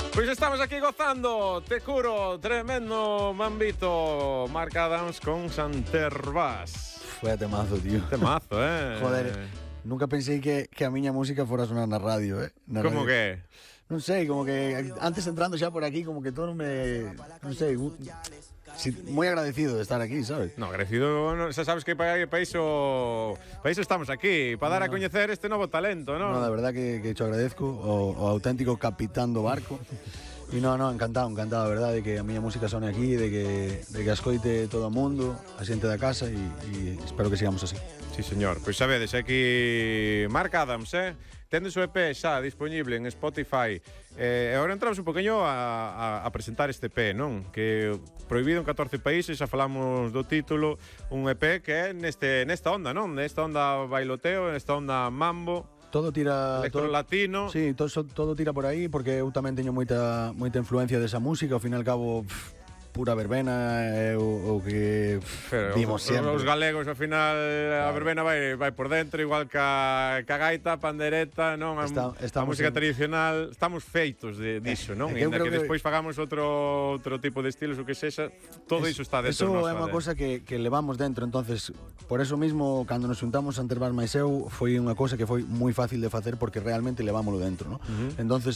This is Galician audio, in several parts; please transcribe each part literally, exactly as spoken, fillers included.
Pois estamos aquí gozando, te curo, tremendo mambito, Marc Adams con Santervás. Fue temazo, tío. Temazo, eh? Joder, nunca pensei que, que a miña música fora sonar na radio, eh? Na Como radio. que? Non sei, como que antes entrando xa por aquí, como que todo me... Non sei, sí, moi agradecido de estar aquí, sabes? No, agradecido, no, xa sabes que para, para iso para iso estamos aquí, para dar a coñecer este novo talento, non? No, de verdad que, que te agradezco, o, o auténtico capitán do barco. E no, no, encantado, encantado, a verdade, de que a miña música sone aquí, de que, de que ascoite todo o mundo, a xente da casa, e, e espero que sigamos así. Sí, señor. Pois sabedes, aquí Marc Adams, eh? Tendes o E P xa disponible en Spotify. E eh, agora entramos un poquinho a, a, a presentar este E P, non? Que prohibido en catorce países, xa falamos do título, un E P que é neste, nesta onda, non? Nesta onda bailoteo, nesta onda mambo. Todo tira... Electro todo, latino. Sí, todo, todo tira por aí, porque eu tamén teño moita, moita influencia desa música, ao fin e al cabo... Pff, pura verbena é o, o que Pero vimos os, sempre. Os galegos, ao final, claro. A verbena vai, vai por dentro, igual que a, que a gaita, a pandereta, non? A, Está, a música en... tradicional, estamos feitos de, diso, non? E que, que despois que... fagamos outro, outro tipo de estilos, o que sexa, todo es, iso está dentro. Eso é unha cosa que, que levamos dentro, entonces, por eso mismo, cando nos juntamos Santervás máis eu, foi unha cosa que foi moi fácil de facer, porque realmente levámoslo dentro, non? Uh -huh. Entonces,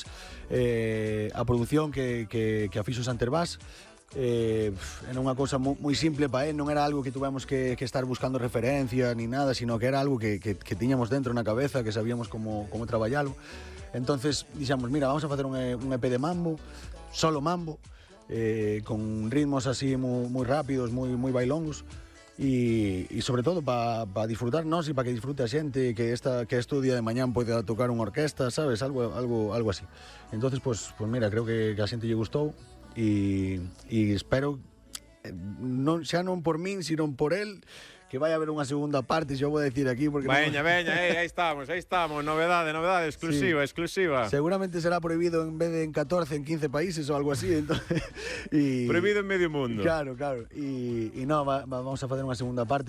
eh, a produción que, que, que a fixo Santervás, Eh, era unha cousa moi, moi simple para él, non era algo que tuvemos que, que estar buscando referencia ni nada, sino que era algo que, que, que tiñamos dentro na cabeza, que sabíamos como, como traballalo. Entonces dixamos, mira, vamos a facer un, un E P de mambo, solo mambo, eh, con ritmos así moi, moi rápidos, moi, moi bailongos, e, e sobre todo para pa disfrutar nós e para que disfrute a xente, que esta que este día de mañán poida tocar unha orquesta, sabes, algo algo algo así. Entonces, pues pues mira, creo que, que a xente lle gustou. E, e espero non, xa non por min, sino por el, que vai haber unha segunda parte, xa vou a decir aquí porque veña, non... veña, eh, aí estamos, aí estamos, novedade, novedade, exclusiva, sí. exclusiva. Seguramente será prohibido en vez de en catorce, en quince países ou algo así, entonces, y... prohibido en medio mundo. Claro, claro, e, e no, va, va, vamos a facer unha segunda parte.